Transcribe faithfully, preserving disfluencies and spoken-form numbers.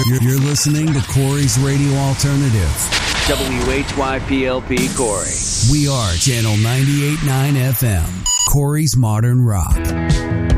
You're, you're listening to Corey's Radio Alternative. W H Y P L P Corey. We are Channel ninety-eight point nine F M. Corey's Modern Rock.